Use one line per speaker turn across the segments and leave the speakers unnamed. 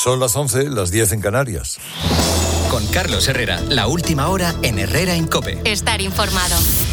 Son las 11, las 10 en Canarias.
Con Carlos Herrera, la última hora en Herrera en COPE.
Estar informado.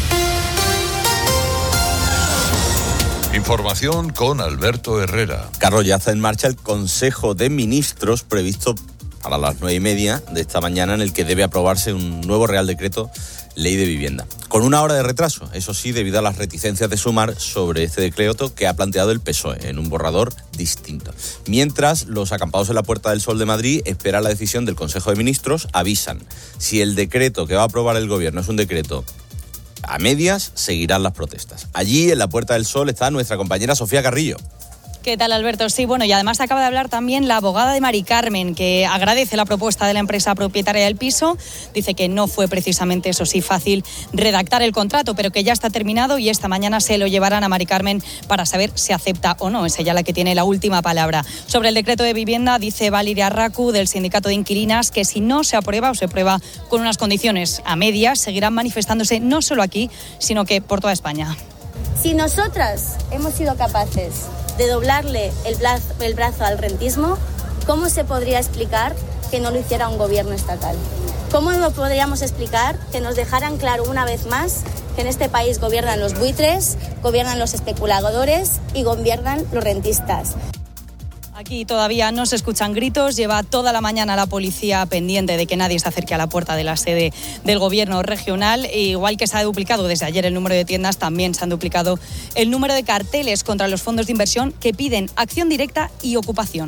Información con Alberto Herrera.
Carlos, ya está en marcha el Consejo de Ministros previsto para las 9:30 de esta mañana, en el que debe aprobarse un nuevo Real Decreto Ley de Vivienda. Con una hora de retraso, eso sí, debido a las reticencias de Sumar sobre este decreto que ha planteado el PSOE en un borrador distinto. Mientras, los acampados en la Puerta del Sol de Madrid esperan la decisión del Consejo de Ministros, avisan. Si el decreto que va a aprobar el Gobierno es un decreto a medias, seguirán las protestas. Allí, en la Puerta del Sol, está nuestra compañera Sofía Carrillo.
¿Qué tal, Alberto? Sí, bueno, y además acaba de hablar también la abogada de Mari Carmen, que agradece la propuesta de la empresa propietaria del piso. Dice que no fue precisamente, eso sí, fácil redactar el contrato, pero que ya está terminado y esta mañana se lo llevarán a Mari Carmen para saber si acepta o no. Es ella la que tiene la última palabra. Sobre el decreto de vivienda, dice Valeria Arracu, del Sindicato de Inquilinas, que si no se aprueba o se aprueba con unas condiciones a medias, seguirán manifestándose no solo aquí, sino que por toda España.
Si nosotras hemos sido capaces de doblarle el brazo al rentismo, ¿cómo se podría explicar que no lo hiciera un gobierno estatal? ¿Cómo no podríamos explicar que nos dejaran claro una vez más que en este país gobiernan los buitres, gobiernan los especuladores y gobiernan los rentistas?
Aquí todavía no se escuchan gritos, lleva toda la mañana la policía pendiente de que nadie se acerque a la puerta de la sede del gobierno regional. E igual que se ha duplicado desde ayer el número de tiendas, también se han duplicado el número de carteles contra los fondos de inversión que piden acción directa y ocupación.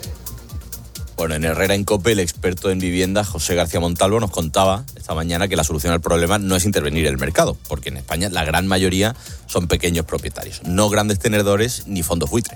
Bueno, en Herrera en COPE, el experto en vivienda, José García Montalvo, nos contaba esta mañana que la solución al problema no es intervenir el mercado, porque en España la gran mayoría son pequeños propietarios, no grandes tenedores ni fondos buitre.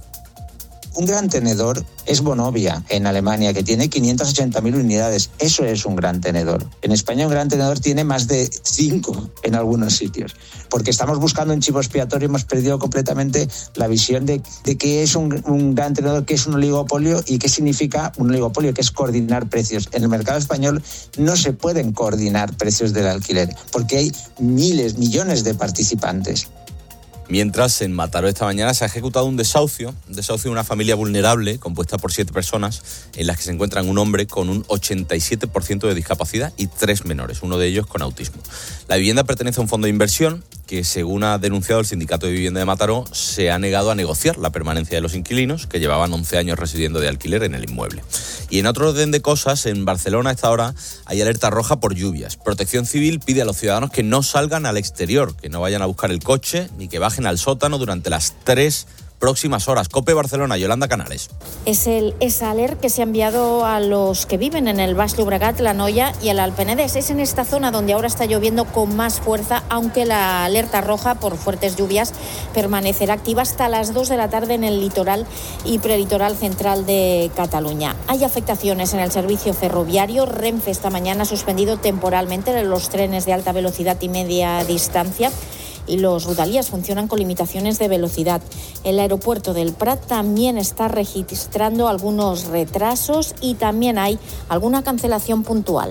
Un gran tenedor es Vonovia, en Alemania, que tiene 580.000 unidades. Eso es un gran tenedor. En España un gran tenedor tiene más de 5 en algunos sitios. Porque estamos buscando un chivo expiatorio, hemos perdido completamente la visión de qué es un gran tenedor, qué es un oligopolio y qué significa un oligopolio, que es coordinar precios. En el mercado español no se pueden coordinar precios del alquiler, porque hay miles, millones de participantes.
Mientras, en Mataró esta mañana se ha ejecutado un desahucio de una familia vulnerable compuesta por 7 personas, en las que se encuentran un hombre con un 87% de discapacidad y 3 menores, uno de ellos con autismo. La vivienda pertenece a un fondo de inversión que, según ha denunciado el Sindicato de Vivienda de Mataró, se ha negado a negociar la permanencia de los inquilinos, que llevaban 11 años residiendo de alquiler en el inmueble. Y en otro orden de cosas, en Barcelona a esta hora hay alerta roja por lluvias. Protección Civil pide a los ciudadanos que no salgan al exterior, que no vayan a buscar el coche ni que bajen al sótano durante las 3 próximas horas. COPE Barcelona, Yolanda Canales.
Es el alert que se ha enviado a los que viven en el Baix Llobregat, la Noia y el Alt Penedès. Es en esta zona donde ahora está lloviendo con más fuerza, aunque la alerta roja por fuertes lluvias permanecerá activa hasta las 2 de la tarde en el litoral y prelitoral central de Cataluña. Hay afectaciones en el servicio ferroviario. Renfe esta mañana ha suspendido temporalmente los trenes de alta velocidad y media distancia, y los Rodalies funcionan con limitaciones de velocidad. El aeropuerto del Prat también está registrando algunos retrasos y también hay alguna cancelación puntual.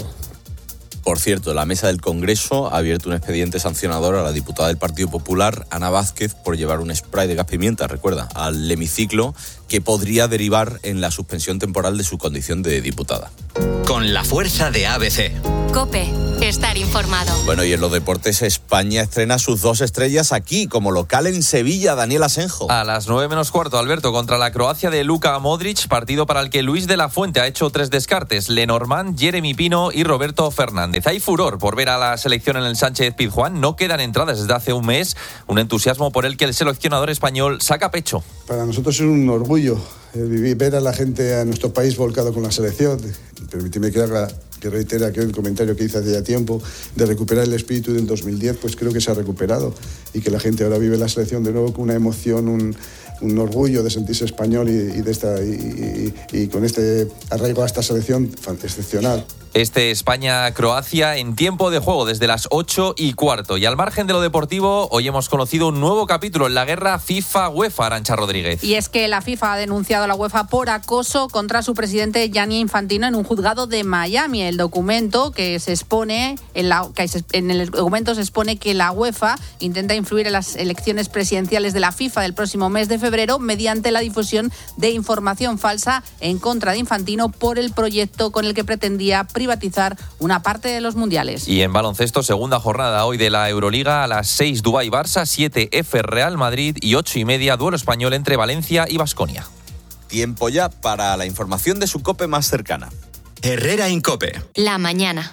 Por cierto, la mesa del Congreso ha abierto un expediente sancionador a la diputada del Partido Popular, Ana Vázquez, por llevar un spray de gas pimienta, recuerda, al hemiciclo, que podría derivar en la suspensión temporal de su condición de diputada.
Con la fuerza de ABC.
COPE, estar informado.
Bueno, y en los deportes, España estrena sus 2 estrellas aquí, como local en Sevilla, Daniel Asenjo.
A las 9:15, Alberto, contra la Croacia de Luka Modric, partido para el que Luis de la Fuente ha hecho 3 descartes: Lenormand, Jeremy Pino y Roberto Fernández. Hay furor por ver a la selección en el Sánchez-Pizjuán. No quedan entradas desde hace un mes. Un entusiasmo por el que el seleccionador español saca pecho.
Para nosotros es un orgullo ver a la gente, a nuestro país volcado con la selección. Permíteme que reitere aquel comentario que hice hace ya tiempo, de recuperar el espíritu del 2010, pues creo que se ha recuperado y que la gente ahora vive la selección de nuevo con una emoción, un orgullo de sentirse español y con este arraigo a esta selección excepcional.
Este España-Croacia en tiempo de juego desde las 8:15. Y al margen de lo deportivo, hoy hemos conocido un nuevo capítulo en la guerra FIFA-UEFA, Arantxa Rodríguez.
Y es que la FIFA ha denunciado a la UEFA por acoso contra su presidente Gianni Infantino en un juzgado de Miami. El documento que se expone, en el documento se expone que la UEFA intenta influir en las elecciones presidenciales de la FIFA del próximo mes de febrero mediante la difusión de información falsa en contra de Infantino por el proyecto con el que pretendía privatizar una parte de los mundiales.
Y en baloncesto, segunda jornada hoy de la Euroliga, a las 6 Dubái-Barça, 7 F Real Madrid y 8:30 duelo español entre Valencia y Baskonia.
Tiempo ya para la información de su COPE más cercana.
Herrera Incope.
La mañana.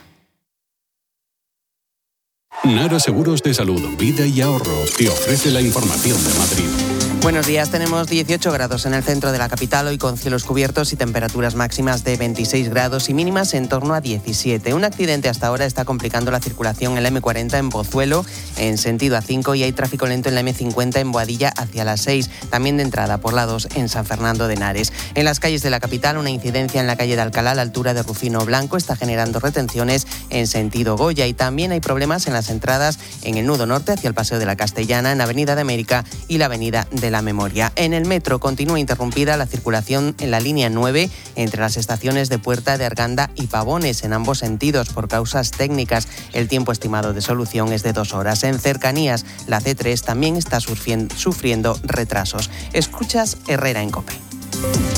Nara Seguros de Salud, Vida y Ahorro te ofrece la información de Madrid.
Buenos días, tenemos 18 grados en el centro de la capital, hoy con cielos cubiertos y temperaturas máximas de 26 grados y mínimas en torno a 17. Un accidente hasta ahora está complicando la circulación en la M40 en Pozuelo, en sentido A5, y hay tráfico lento en la M50 en Boadilla hacia las 6, también de entrada por la 2 en San Fernando de Henares. En las calles de la capital, una incidencia en la calle de Alcalá a la altura de Rufino Blanco está generando retenciones en sentido Goya, y también hay problemas en las entradas en el nudo norte hacia el Paseo de la Castellana, en Avenida de América y la Avenida de la Memoria. En el metro continúa interrumpida la circulación en la línea 9 entre las estaciones de Puerta de Arganda y Pavones en ambos sentidos por causas técnicas. El tiempo estimado de solución es de 2 horas. En cercanías, la C3 también está sufriendo retrasos. Escuchas Herrera en COPE.